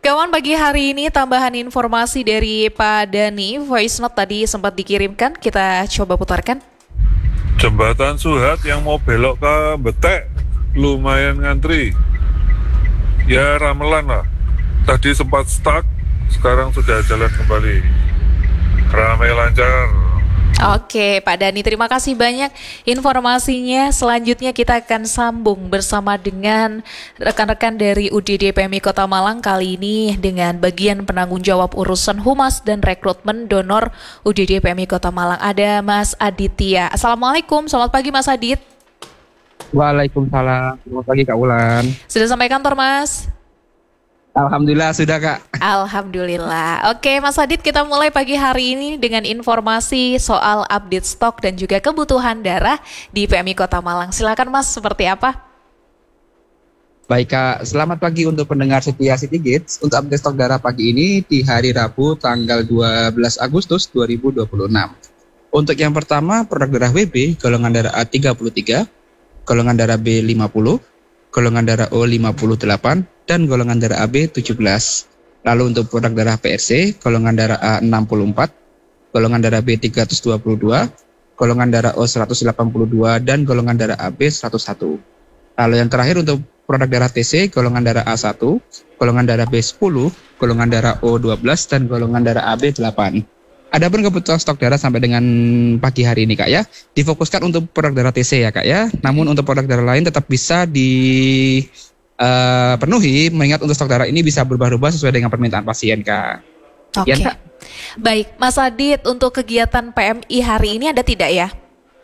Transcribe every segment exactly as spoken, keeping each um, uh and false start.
Kawan, pagi hari ini tambahan informasi dari Pak Dani, voice note tadi sempat dikirimkan, kita coba putarkan. Jembatan Suhat yang mau belok ke Betek lumayan ngantri. Ya ramelan lah. Tadi sempat stuck, sekarang sudah jalan kembali. Ramai lancar. Oke, Pak Dani, terima kasih banyak informasinya. Selanjutnya kita akan sambung bersama dengan rekan-rekan dari U D D P M I Kota Malang, kali ini dengan bagian penanggung jawab urusan humas dan rekrutmen donor U D D P M I Kota Malang. Ada Mas Aditya. Assalamualaikum, selamat pagi Mas Adit. Waalaikumsalam, selamat pagi Kak Wulan. Sudah sampai kantor Mas? Alhamdulillah sudah Kak. Alhamdulillah. Oke Mas Adit, kita mulai pagi hari ini dengan informasi soal update stok dan juga kebutuhan darah di P M I Kota Malang. Silakan Mas, seperti apa? Baik Kak, selamat pagi untuk pendengar setia City Gates. Untuk update stok darah pagi ini di hari Rabu tanggal dua belas Agustus dua ribu dua puluh enam. Untuk yang pertama, produk darah W B golongan darah A tiga puluh tiga, golongan darah B lima puluh, golongan darah O lima puluh delapan, dan golongan darah A B tujuh belas. Lalu untuk produk darah P R C, golongan darah A enam puluh empat, golongan darah B tiga ratus dua puluh dua, golongan darah O seratus delapan puluh dua, dan golongan darah A B seratus satu. Lalu yang terakhir untuk produk darah T C, golongan darah A satu, golongan darah B sepuluh, golongan darah O dua belas, dan golongan darah A B delapan. Adapun kebutuhan stok darah sampai dengan pagi hari ini Kak ya, difokuskan untuk produk darah T C ya Kak ya. Namun untuk produk darah lain tetap bisa dipenuhi, uh, mengingat untuk stok darah ini bisa berubah-ubah sesuai dengan permintaan pasien Kak. Oke. Ya, Kak? Baik, Mas Adit, untuk kegiatan P M I hari ini ada tidak ya?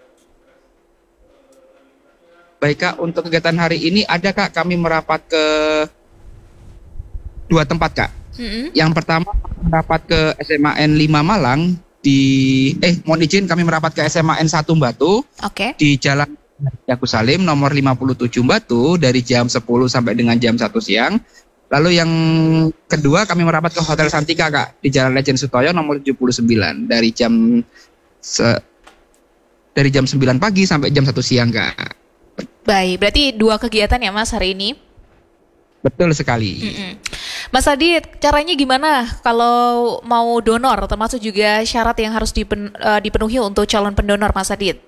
Baik Kak, untuk kegiatan hari ini ada Kak, kami merapat ke dua tempat Kak. Mm-hmm. Yang pertama merapat ke S M A N lima Malang di eh mohon izin kami merapat ke S M A N satu Batu. Oke. Okay. Di Jalan Agus Salim nomor lima puluh tujuh Batu dari jam sepuluh sampai dengan jam satu siang. Lalu yang kedua kami merapat ke Hotel Santika Kak di Jalan Lejen Sutoyo nomor tujuh puluh sembilan dari jam se, dari jam sembilan pagi sampai jam satu siang Kak. Baik, berarti dua kegiatan ya Mas hari ini? Betul sekali. Mm-mm. Mas Adit, caranya gimana kalau mau donor, termasuk juga syarat yang harus dipen, uh, dipenuhi untuk calon pendonor Mas Adit?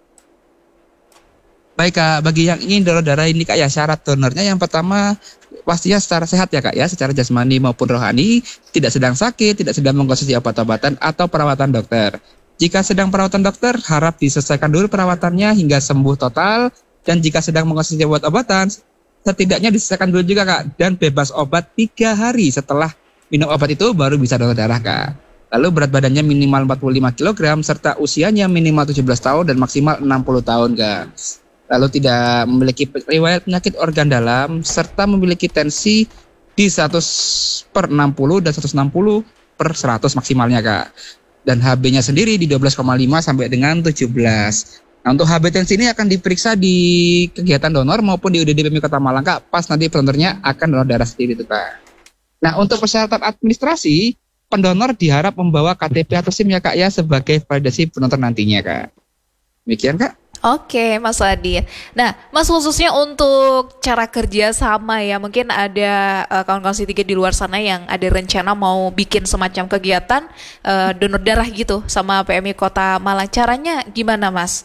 Baik Kak, bagi yang ingin donor darah ini Kak ya, syarat donornya yang pertama pastinya secara sehat ya Kak ya, secara jasmani maupun rohani, tidak sedang sakit, tidak sedang mengkonsumsi obat-obatan atau perawatan dokter. Jika sedang perawatan dokter, harap diselesaikan dulu perawatannya hingga sembuh total, dan jika sedang mengkonsumsi obat-obatan, setidaknya diselesaikan dulu juga Kak, dan bebas obat tiga hari setelah minum obat itu baru bisa donor darah Kak. Lalu berat badannya minimal empat puluh lima kilogram serta usianya minimal tujuh belas tahun dan maksimal enam puluh tahun Kak. Lalu tidak memiliki riwayat penyakit organ dalam serta memiliki tensi di seratus per enam puluh dan seratus enam puluh per seratus maksimalnya Kak. Dan H B-nya sendiri di dua belas koma lima sampai dengan tujuh belas. Nah, untuk H B tensi ini akan diperiksa di kegiatan donor maupun di U D D P M I Kota Malang Kak, pas nanti pendonornya akan donor darah sendiri itu Kak. Nah, untuk persyaratan administrasi, pendonor diharap membawa K T P atau SIM ya Kak ya sebagai validasi pendonor nantinya Kak. Demikian Kak. Oke Mas Adit. Nah Mas, khususnya untuk cara kerja sama ya, mungkin ada uh, kawan-kawan City Gate di luar sana yang ada rencana mau bikin semacam kegiatan uh, donor darah gitu sama P M I Kota Malang. Caranya gimana Mas?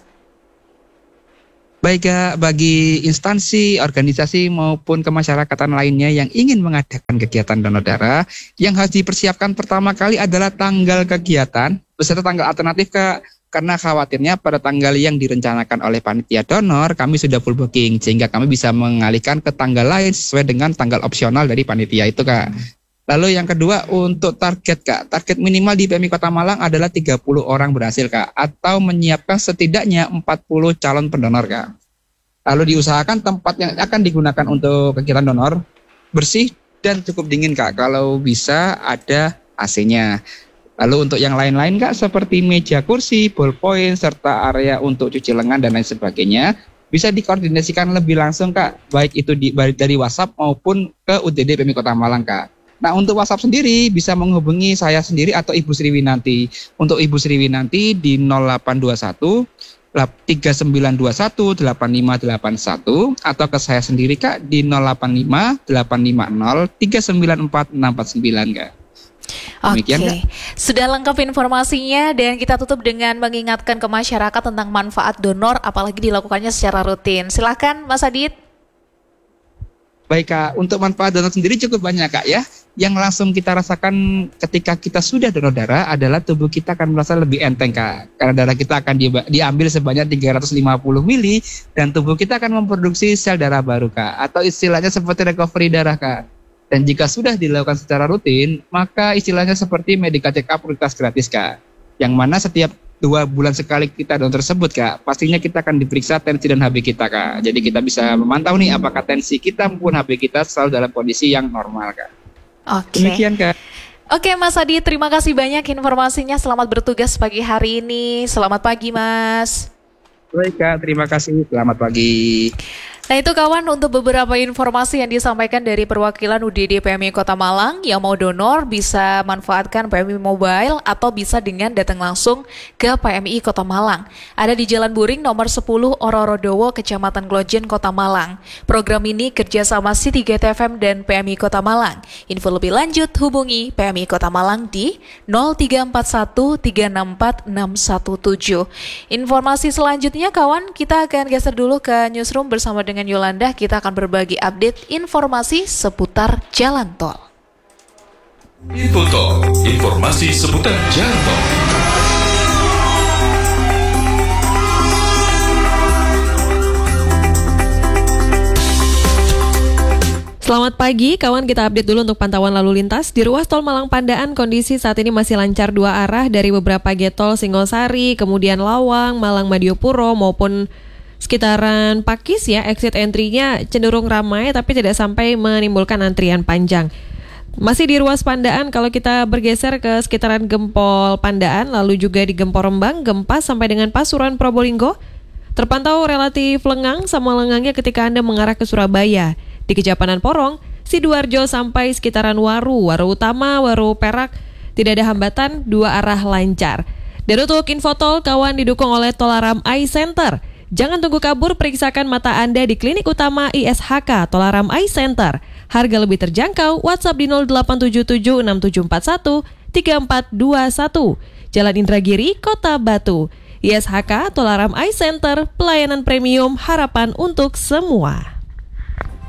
Baik Kak, bagi instansi, organisasi maupun kemasyarakatan lainnya yang ingin mengadakan kegiatan donor darah, yang harus dipersiapkan pertama kali adalah tanggal kegiatan beserta tanggal alternatif Kak. Karena khawatirnya pada tanggal yang direncanakan oleh panitia donor, kami sudah full booking, sehingga kami bisa mengalihkan ke tanggal lain sesuai dengan tanggal opsional dari panitia itu Kak. Lalu yang kedua untuk target Kak, target minimal di P M I Kota Malang adalah tiga puluh orang berhasil Kak, atau menyiapkan setidaknya empat puluh calon pendonor Kak. Lalu diusahakan tempat yang akan digunakan untuk kegiatan donor bersih dan cukup dingin Kak, kalau bisa ada A C-nya. Lalu untuk yang lain-lain Kak, seperti meja kursi, ballpoint, serta area untuk cuci lengan dan lain sebagainya, bisa dikoordinasikan lebih langsung Kak, baik itu di, dari WhatsApp maupun ke U D D P M I Kota Malang Kak. Nah, untuk WhatsApp sendiri bisa menghubungi saya sendiri atau Ibu Sri Winanti. Untuk Ibu Sri Winanti di nol delapan dua satu tiga sembilan dua satu delapan lima delapan satu atau ke saya sendiri Kak di nol delapan lima delapan lima nol tiga sembilan empat enam empat sembilan Kak. Oke, okay. Sudah lengkap informasinya dan kita tutup dengan mengingatkan ke masyarakat tentang manfaat donor apalagi dilakukannya secara rutin. Silakan Mas Adit. Baik Kak, untuk manfaat donor sendiri cukup banyak Kak ya. Yang langsung kita rasakan ketika kita sudah donor darah adalah tubuh kita akan merasa lebih enteng Kak. Karena darah kita akan di, diambil sebanyak tiga ratus lima puluh mili dan tubuh kita akan memproduksi sel darah baru Kak. Atau istilahnya seperti recovery darah Kak. Dan jika sudah dilakukan secara rutin, maka istilahnya seperti medical check up prioritas gratis Kak. Yang mana setiap dua bulan sekali kita donor tersebut Kak, pastinya kita akan diperiksa tensi dan H B kita Kak. Jadi kita bisa memantau nih apakah tensi kita maupun H B kita selalu dalam kondisi yang normal Kak. Oke. Demikian Kak. Oke Mas Adi, terima kasih banyak informasinya. Selamat bertugas pagi hari ini. Selamat pagi Mas. Baik Kak, terima kasih. Selamat pagi. Nah itu kawan untuk beberapa informasi yang disampaikan dari perwakilan U D D P M I Kota Malang. Yang mau donor bisa manfaatkan P M I Mobile atau bisa dengan datang langsung ke P M I Kota Malang. Ada di Jalan Buring nomor sepuluh Ororodowo, Kecamatan Glojen, Kota Malang. Program ini kerjasama City Gate F M dan P M I Kota Malang. Info lebih lanjut hubungi P M I Kota Malang di nol tiga empat satu tiga enam empat enam satu tujuh. Informasi selanjutnya kawan, kita akan geser dulu ke newsroom bersama dengan Dengan Yolanda. Kita akan berbagi update informasi seputar jalan tol. Info Tol, informasi seputar jalan tol. Selamat pagi, kawan. Kita update dulu untuk pantauan lalu lintas. Di ruas tol Malang Pandaan, kondisi saat ini masih lancar dua arah dari beberapa gate tol Singosari, kemudian Lawang, Malang Madiopuro maupun sekitaran Pakis ya. Exit entry-nya cenderung ramai tapi tidak sampai menimbulkan antrian panjang. Masih di ruas Pandaan, kalau kita bergeser ke sekitaran Gempol Pandaan, lalu juga di Gempol Rembang, Gempas sampai dengan Pasuruan Probolinggo, terpantau relatif lengang sama lengangnya ketika Anda mengarah ke Surabaya. Di Kejapanan Porong, Sidoarjo sampai sekitaran Waru, Waru Utama, Waru Perak, tidak ada hambatan, dua arah lancar. Dan untuk info tol, kawan, didukung oleh Tolaram Eye Center. Jangan tunggu kabur, periksakan mata Anda di Klinik Utama I S H K Tolaram Eye Center. Harga lebih terjangkau, WhatsApp di nol delapan tujuh tujuh enam tujuh empat satu tiga empat dua satu. Jalan Indragiri, Kota Batu. I S H K Tolaram Eye Center, pelayanan premium, harapan untuk semua.